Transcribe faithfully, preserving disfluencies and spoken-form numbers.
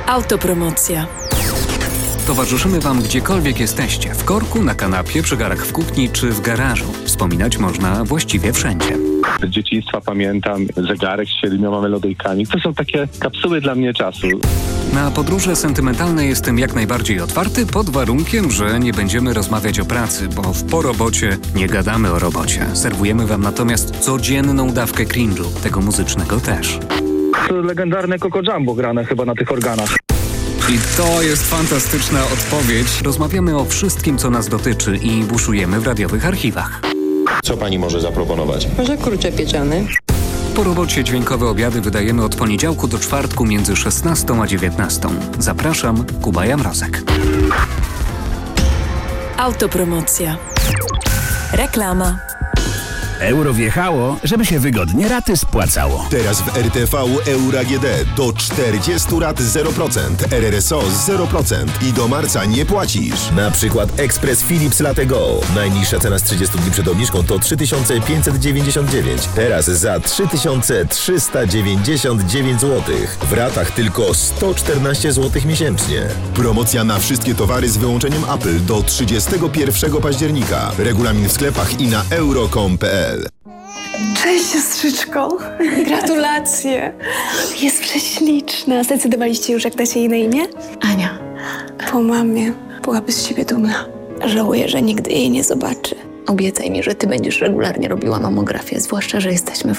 Autopromocja. Towarzyszymy Wam gdziekolwiek jesteście. W korku, na kanapie, przy garach w kuchni czy w garażu. Wspominać można właściwie wszędzie. Z dzieciństwa pamiętam zegarek z siedmioma melodyjkami. To są takie kapsuły dla mnie czasu. Na podróże sentymentalne jestem jak najbardziej otwarty, pod warunkiem, że nie będziemy rozmawiać o pracy, bo w Po robocie nie gadamy o robocie. Serwujemy Wam natomiast codzienną dawkę cringe'u, tego muzycznego też. To legendarne Coco Jumbo grane chyba na tych organach. I to jest fantastyczna odpowiedź. Rozmawiamy o wszystkim, co nas dotyczy i buszujemy w radiowych archiwach. Co pani może zaproponować? Może kurczak pieczony. Po robocie dźwiękowe obiady wydajemy od poniedziałku do czwartku między szesnastą a dziewiętnastą. Zapraszam, Kuba Jamrozek. Autopromocja. Reklama. Euro wjechało, żeby się wygodnie raty spłacało. Teraz w R T V Euro A G D do czterdziestu rat zero procent, R R S O zero procent i do marca nie płacisz. Na przykład Express Philips Latte Go. Najniższa cena z trzydziestu dni przed obniżką to trzy tysiące pięćset dziewięćdziesiąt dziewięć. Teraz za trzy tysiące trzysta dziewięćdziesiąt dziewięć złotych. W ratach tylko sto czternaście złotych miesięcznie. Promocja na wszystkie towary z wyłączeniem Apple do trzydziestego pierwszego października. Regulamin w sklepach i na euro kropka com kropka p l. Cześć, siostrzyczko. Gratulacje. Jest prześliczna. Zdecydowaliście już, jak dacie jej na imię? Ania. Po mamie. Byłaby z ciebie dumna. Żałuję, że nigdy jej nie zobaczy. Obiecaj mi, że ty będziesz regularnie robiła mamografię, zwłaszcza, że jesteśmy w